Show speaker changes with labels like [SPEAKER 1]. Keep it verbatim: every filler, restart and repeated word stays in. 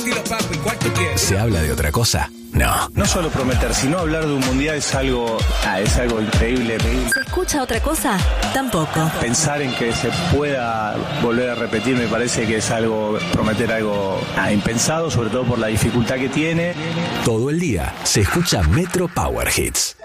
[SPEAKER 1] ¿Se habla de otra cosa? No.
[SPEAKER 2] No solo prometer, sino hablar de un mundial es algo, ah, es algo increíble.
[SPEAKER 3] ¿Se escucha otra cosa? Tampoco.
[SPEAKER 2] Pensar en que se pueda volver a repetir me parece que es algo, prometer algo ah, impensado, sobre todo por la dificultad que tiene.
[SPEAKER 1] Todo el día se escucha Metro Power Hits.